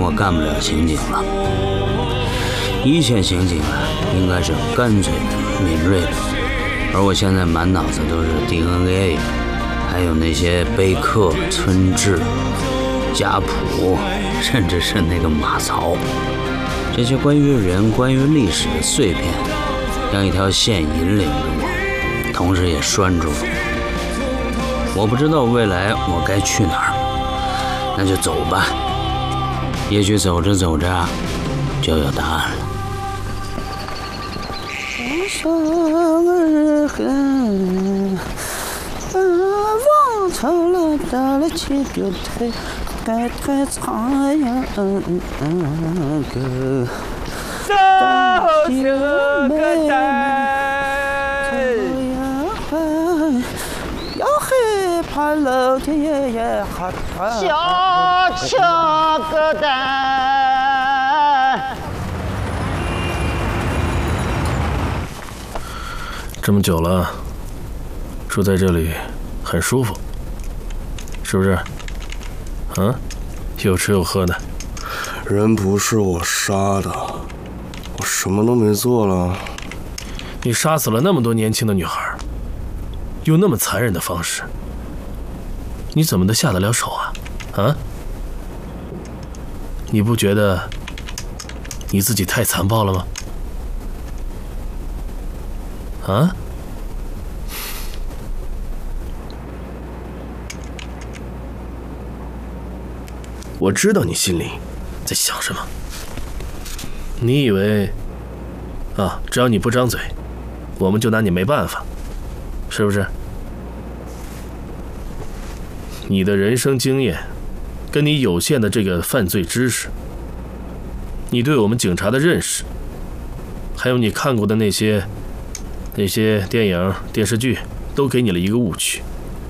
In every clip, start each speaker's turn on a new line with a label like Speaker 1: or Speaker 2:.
Speaker 1: 我干不了刑警了。一线刑警啊，应该是干脆的、敏锐的，而我现在满脑子都是 DNA， 还有那些碑刻、村志、家谱，甚至是那个马槽。这些关于人、关于历史的碎片，像一条线引领着我，同时也拴住了我。我不知道未来我该去哪儿，那就走吧。也许走着走着就有答案了。
Speaker 2: 忘成了打了起就退，该唱呀歌。
Speaker 3: 走这个带，
Speaker 2: 要害怕老天爷也害怕。
Speaker 3: 小这个带。
Speaker 4: 这么久了，住在这里很舒服，是不是？啊，有吃有喝的。
Speaker 5: 人不是我杀的，我什么都没做了。
Speaker 4: 你杀死了那么多年轻的女孩，用那么残忍的方式，你怎么能下得了手啊？啊？你不觉得你自己太残暴了吗？啊？
Speaker 5: 我知道你心里
Speaker 4: 在想什么。你以为啊，只要你不张嘴，我们就拿你没办法，是不是？你的人生经验，跟你有限的这个犯罪知识，你对我们警察的认识，还有你看过的那些电影、电视剧，都给你了一个误区，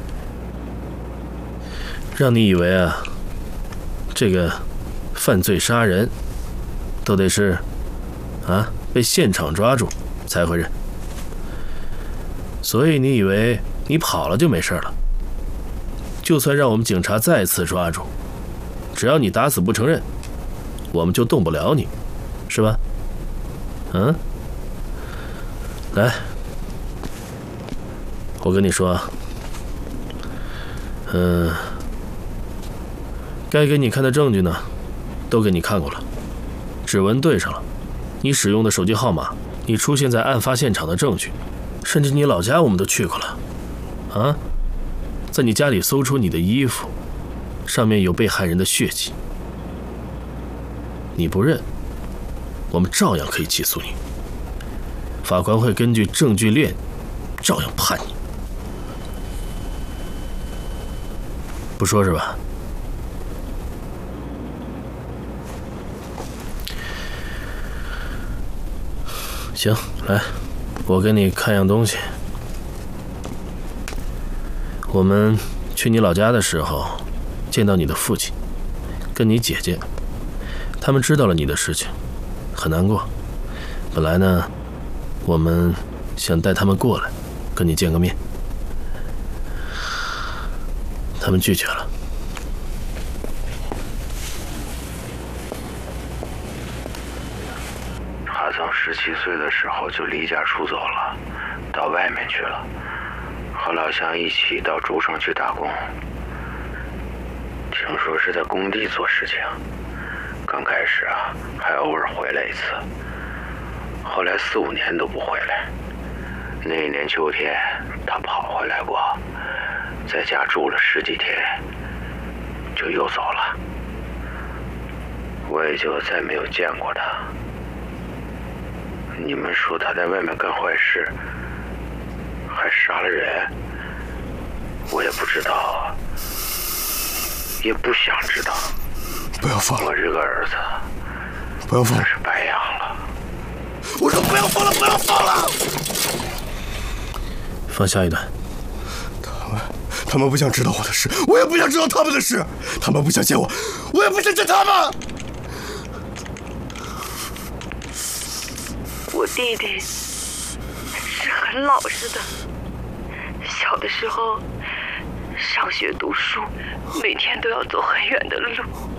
Speaker 4: 让你以为啊，这个犯罪杀人都得是啊被现场抓住才会认，所以你以为你跑了就没事了。就算让我们警察再次抓住，只要你打死不承认，我们就动不了你，是吧？嗯，来，我跟你说，该给你看的证据呢，都给你看过了，指纹对上了，你使用的手机号码，你出现在案发现场的证据，甚至你老家我们都去过了，啊，在你家里搜出你的衣服，上面有被害人的血迹，你不认，我们照样可以起诉你，法官会根据证据链照样判你，不说是吧？行，来，我给你看样东西。我们去你老家的时候，见到你的父亲，跟你姐姐，他们知道了你的事情，很难过。本来呢，我们想带他们过来，跟你见个面，他们拒绝了。
Speaker 6: 他从17岁的时候就离家出走了，到外面去了，和老乡一起到竹城去打工。听说是在工地做事情，刚开始啊还偶尔回来一次，后来4、5年都不回来。那一年秋天他跑回来过，在家住了10几天，就又走了，我也就再没有见过他。你们说他在外面干坏事，还杀了人，我也不知道啊，也不想知道。
Speaker 5: 不要放了！
Speaker 6: 我这个儿子，
Speaker 5: 不要放了！
Speaker 6: 是白养了。
Speaker 5: 我说不要放了！不要放了！
Speaker 4: 放下一段。
Speaker 5: 他们不想知道我的事，我也不想知道他们的事。他们不想见我，我也不想见他们。
Speaker 7: 我弟弟是很老实的，小的时候上学读书，每天都要走很远的路。